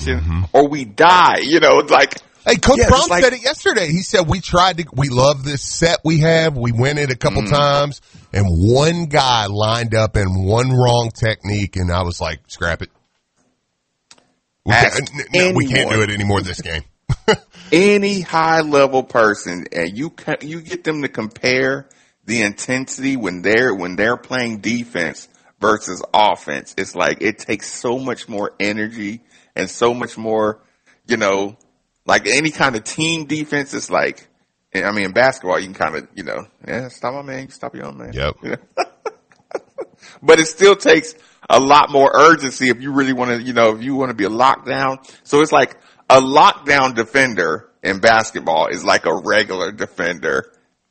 situation or we die. You know, it's like. Hey, Coach Brown said it yesterday. He said, we love this set we have. We win it a couple times. And one guy lined up in one wrong technique, and I was like, scrap it. We can't do it anymore this game. Any high-level person, and you get them to compare the intensity when they're playing defense versus offense. It's like it takes so much more energy and so much more, you know, like any kind of team defense. It's like, I mean, in basketball, you can kind of, you know, stop my man, stop your own man. Yep. You know? But it still takes a lot more urgency if you really want to, you know, if you want to be a lockdown. So it's like a lockdown defender in basketball is like a regular defender.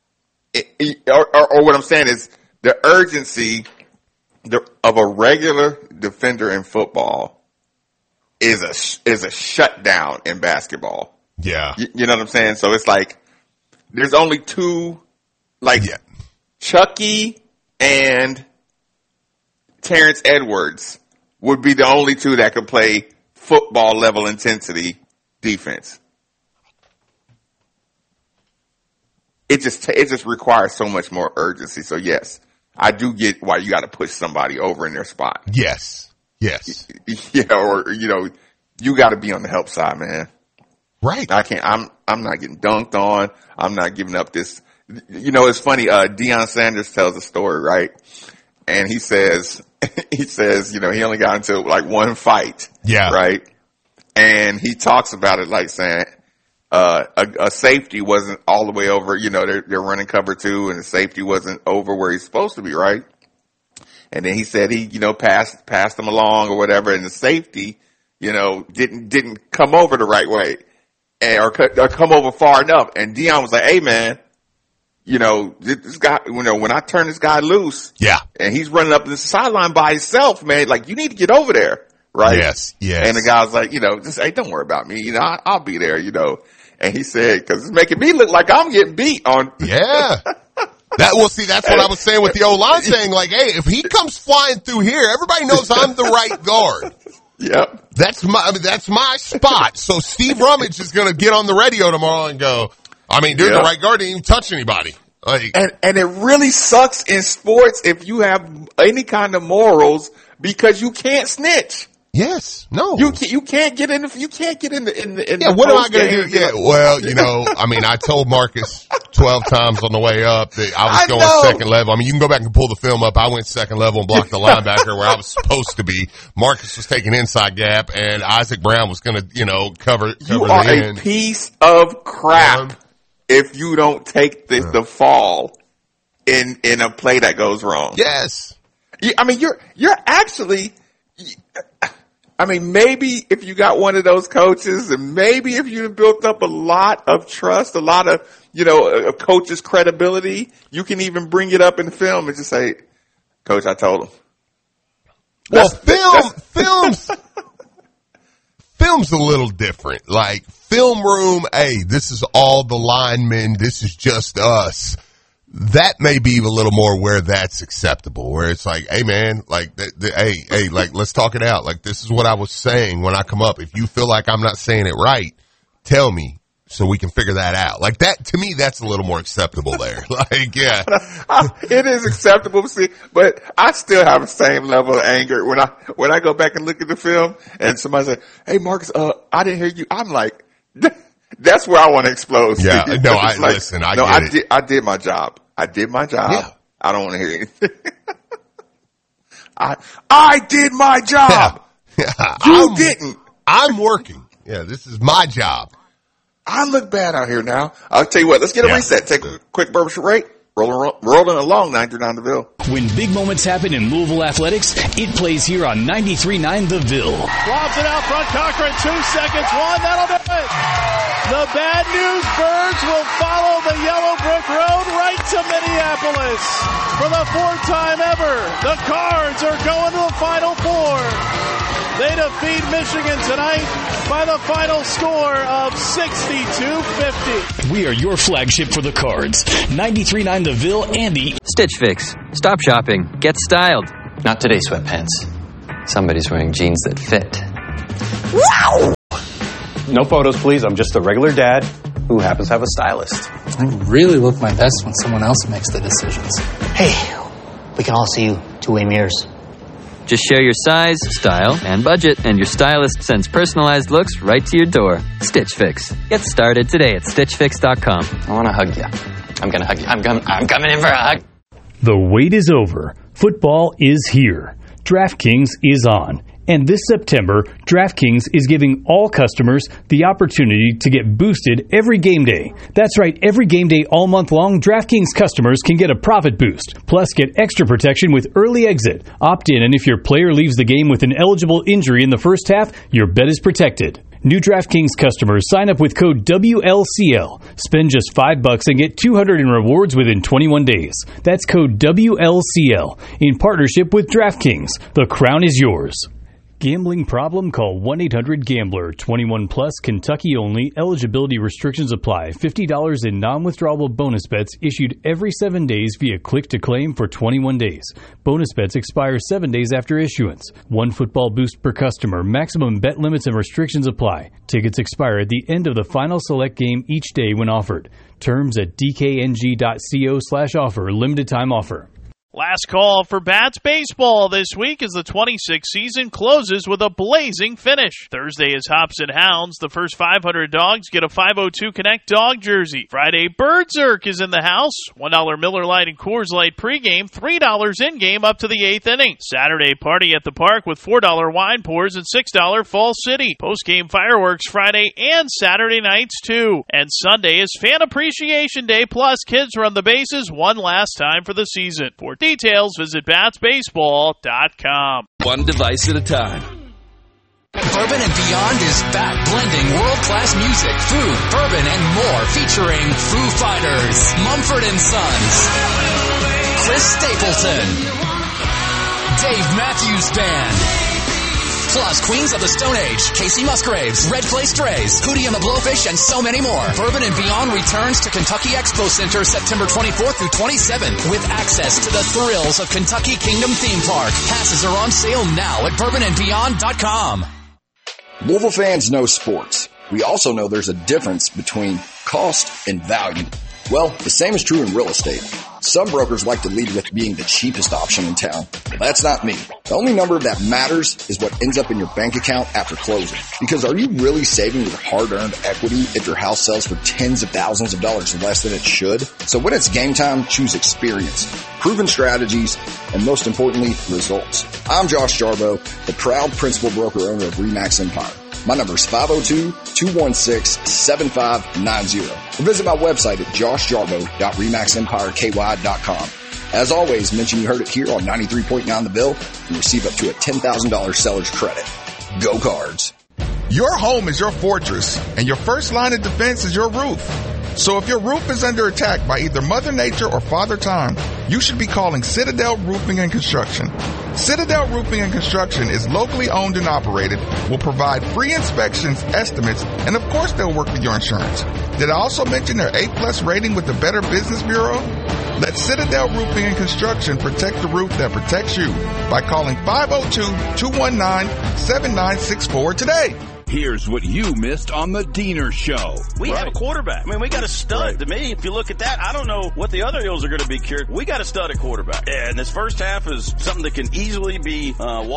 Or what I'm saying is the urgency of a regular defender in football is a shutdown in basketball. Yeah. You know what I'm saying? So it's like there's only two, like Chucky and Terrence Edwards would be the only two that could play football level intensity defense. It just requires so much more urgency. So yes, I do get why you got to push somebody over in their spot. Yes. Yeah, or you know, you got to be on the help side, man. Right. I can't. I'm not getting dunked on. I'm not giving up this. You know, it's funny. Deion Sanders tells a story, right? And he says, you know, he only got into like one fight. Yeah. Right. And he talks about it like saying, a safety wasn't all the way over. You know, they're running cover 2, and the safety wasn't over where he's supposed to be, right? And then he said he, you know, passed him along or whatever, and the safety, you know, didn't come over the right way, or come over far enough. And Deion was like, "Hey, man, you know, this guy, you know, when I turn this guy loose, and he's running up the sideline by himself, man, like you need to get over there, right?" Yes. And the guy was like, you know, just hey, don't worry about me, you know, I'll be there, you know. And he said, because it's making me look like I'm getting beat on. Yeah. That's what I was saying with the O-line saying, like, hey, if he comes flying through here, everybody knows I'm the right guard. Yep. That's my spot. So Steve Rummage is going to get on the radio tomorrow and go, I mean, dude, the right guard didn't even touch anybody. Like, and it really sucks in sports if you have any kind of morals because you can't snitch. Yes. No. You can't get in the what am I going to do? Yeah. Well, you know, I mean, I told Marcus 12 times on the way up that I was going second level. I mean, you can go back and pull the film up. I went second level and blocked the linebacker where I was supposed to be. Marcus was taking inside gap, and Isaac Brown was going to, you know, cover you are the end. A piece of crap if you don't take the fall in a play that goes wrong. Yes. I mean, you're actually. I mean, maybe if you got one of those coaches, and maybe if you built up a lot of trust, a lot of, you know, a coach's credibility, you can even bring it up in the film and just say, "Coach, I told him." Well, film's a little different. Like film room, hey, this is all the linemen. This is just us. That may be a little more where that's acceptable, where it's like, hey man, like, hey, like, let's talk it out. Like, this is what I was saying when I come up. If you feel like I'm not saying it right, tell me so we can figure that out. Like that, to me, that's a little more acceptable there. Like, yeah. It is acceptable to see, but I still have the same level of anger when I go back and look at the film and somebody say, "Hey Marcus, I didn't hear you." I'm like, that's where I want to explode. Yeah. No, I did my job. I did my job. Yeah. I don't want to hear anything. I did my job. Yeah. You didn't. I'm working. Yeah, this is my job. I look bad out here now. I'll tell you what, let's get a reset. Take a quick barbershop break. Rolling along 939 The Ville. When big moments happen in Louisville athletics, it plays here on 93.9 The Ville. Lobs it out front, Cochran, 2 seconds, one, that'll do it. The Bad News Birds will follow the Yellow Brick Road right to Minneapolis. For the 4th time ever, the Cards are going to the Final Four. They defeat Michigan tonight by the final score of 62-50. We are your flagship for the Cards. 93.9 The Ville and the Stitch Fix. Stop shopping. Get styled. Not today, sweatpants. Somebody's wearing jeans that fit. Wow! No photos, please. I'm just a regular dad who happens to have a stylist. I really look my best when someone else makes the decisions. Hey, we can all see you two-way mirrors. Just share your size, style, and budget, and your stylist sends personalized looks right to your door. Stitch Fix. Get started today at StitchFix.com. I want to hug you. I'm going to hug you. I'm coming in for a hug. The wait is over. Football is here. DraftKings is on. And this September, DraftKings is giving all customers the opportunity to get boosted every game day. That's right, every game day all month long, DraftKings customers can get a profit boost. Plus, get extra protection with early exit. Opt in, and if your player leaves the game with an eligible injury in the first half, your bet is protected. New DraftKings customers sign up with code WLCL. Spend just $5 and get $200 in rewards within 21 days. That's code WLCL in partnership with DraftKings. The crown is yours. Gambling problem? Call 1-800-GAMBLER. 21 plus, Kentucky only. Eligibility restrictions apply. $50 in non-withdrawable bonus bets issued every 7 days via click to claim for 21 days. Bonus bets expire 7 days after issuance. 1 football boost per customer. Maximum bet limits and restrictions apply. Tickets expire at the end of the final select game each day when offered. Terms at dkng.co/offer. Limited time offer. Last call for Bats baseball this week as the 26th season closes with a blazing finish. Thursday is Hops and Hounds. The first 500 dogs get a 502 Connect dog jersey. Friday, Birdzerk is in the house. $1 Miller Lite and Coors Light pregame, $3 in-game up to the 8th inning. Saturday, Party at the Park with $4 wine pours and $6 Fall City. Postgame fireworks Friday and Saturday nights too. And Sunday is Fan Appreciation Day, plus kids run the bases one last time for the season. For details, visit batsbaseball.com. One device at a time. Bourbon and Beyond is back, blending world-class music, food, bourbon, and more, featuring Foo Fighters, Mumford & Sons, Chris Stapleton, Dave Matthews Band, plus Queens of the Stone Age, Casey Musgraves, Red Clay Strays, Hootie and the Blowfish, and so many more. Bourbon and Beyond returns to Kentucky Expo Center September 24th through 27th with access to the thrills of Kentucky Kingdom Theme Park. Passes are on sale now at bourbonandbeyond.com. Louisville fans know sports. We also know there's a difference between cost and value. Well, the same is true in real estate. Some brokers like to lead with being the cheapest option in town. Well, that's not me. The only number that matters is what ends up in your bank account after closing. Because are you really saving your hard-earned equity if your house sells for tens of thousands of dollars less than it should? So when it's game time, choose experience, proven strategies, and most importantly, results. I'm Josh Jarbo, the proud principal broker owner of RE/MAX Empire. My number is 502-216-7590. Or visit my website at joshjarbo.remaxempireky.com. As always, mention you heard it here on 93.9 The Bill and receive up to a $10,000 seller's credit. Go Cards. Your home is your fortress, and your first line of defense is your roof. So if your roof is under attack by either Mother Nature or Father Time, you should be calling Citadel Roofing and Construction. Citadel Roofing and Construction is locally owned and operated, will provide free inspections, estimates, and of course they'll work with your insurance. Did I also mention their A+ rating with the Better Business Bureau? Let Citadel Roofing and Construction protect the roof that protects you by calling 502-219-7964 today. Here's what you missed on the Diener Show. We have a quarterback. I mean, we got a stud. Right. To me, if you look at that, I don't know what the other Hills are going to be cured. We got a stud at quarterback. And this first half is something that can easily be